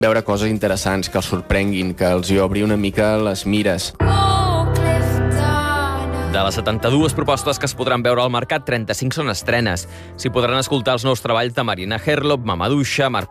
veure coses interessants, que els sorprenguin, que els hi obri una mica les mires. De les 72 propostes que es podran veure al mercat, 35 són estrenes. S'hi podran escoltar els nous treballs de Marina Herlop, Mamadouxa, Marc